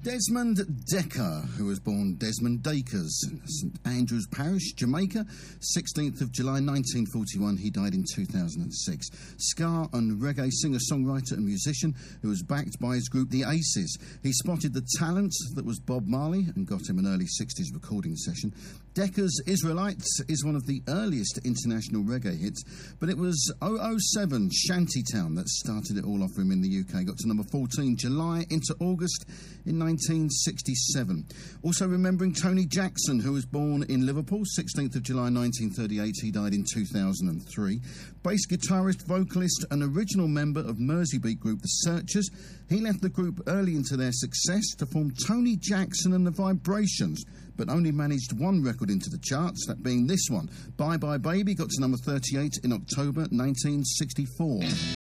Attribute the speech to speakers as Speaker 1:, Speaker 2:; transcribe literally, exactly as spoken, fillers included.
Speaker 1: Desmond Dekker, who was born Desmond Dakers, St Andrews Parish, Jamaica, sixteenth of July nineteen forty-one. He died in two thousand six. Ska and reggae singer-songwriter and musician who was backed by his group The Aces. He spotted the talent that was Bob Marley and got him an early sixties recording session. Dekker's Israelites is one of the earliest international reggae hits, but it was oh oh seven Shantytown that started it all off for him in the U K. Got to number fourteen, July into August in nineteen sixty-seven. Also remembering Tony Jackson, who was born in Liverpool, sixteenth of July nineteen thirty-eight. He died in two thousand three. Bass guitarist, vocalist and original member of Merseybeat group The Searchers. He left the group early into their success to form Tony Jackson and the Vibrations, but only managed one record into the charts, that being this one. Bye Bye Baby got to number thirty-eight in October nineteen sixty-four.